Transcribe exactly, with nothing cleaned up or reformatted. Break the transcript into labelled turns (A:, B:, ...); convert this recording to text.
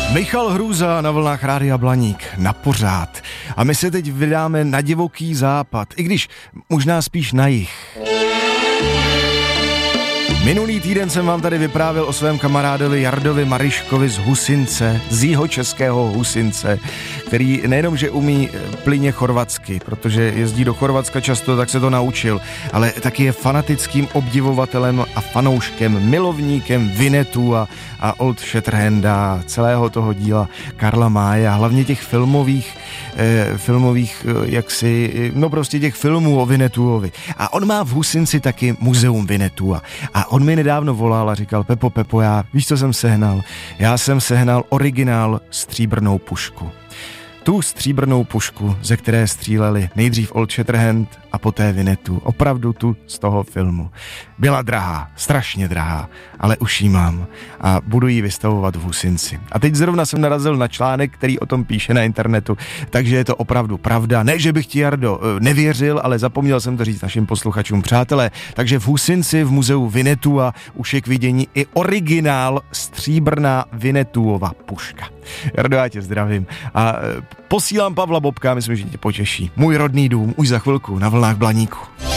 A: Michal Hrůza na vlnách Rádia Blaník, na pořád. A my se teď vydáme na divoký západ, i když možná spíš na jih. Minulý týden jsem vám tady vyprávěl o svém kamarádovi Jardovi Mariškovi z Husince, z jihočeského Husince, který nejenom, že umí plyně chorvatsky, protože jezdí do Chorvatska často, tak se to naučil, ale taky je fanatickým obdivovatelem a fanouškem, milovníkem Vinetu a, a Old Shatterhanda, celého toho díla Karla Maye a hlavně těch filmových, eh, filmových eh, jaksi, no prostě těch filmů o Vinetuovi. A on má v Husinci taky muzeum Vinetua. A on mi nedávno volal a říkal: Pepo, Pepo, já, víš, co jsem sehnal? Já jsem sehnal originál stříbrnou pušku. Tu stříbrnou pušku, ze které stříleli nejdřív Old Shatterhand a poté Vinetu. Opravdu tu z toho filmu. Byla drahá, strašně drahá, ale už ji mám a budu ji vystavovat v Husinci. A teď zrovna jsem narazil na článek, který o tom píše na internetu, takže je to opravdu pravda. Ne, že bych ti, Jardo, nevěřil, ale zapomněl jsem to říct našim posluchačům, přátelé. Takže v Husinci v muzeu Vinetua už je k vidění i originál stříbrná Vinetuova puška. Jardo, já tě zdravím a posílám Pavla Bobka, myslím, že tě potěší. Můj rodný dům už za chvilku na vlnách Blaníku.